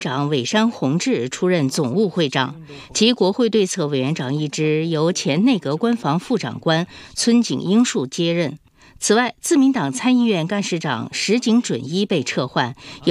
长尾山弘志出任总务会长，其国会对策委员长一职由前内阁官房副长官村井英树接任。此外，自民党参议院干事长石井准一被撤换，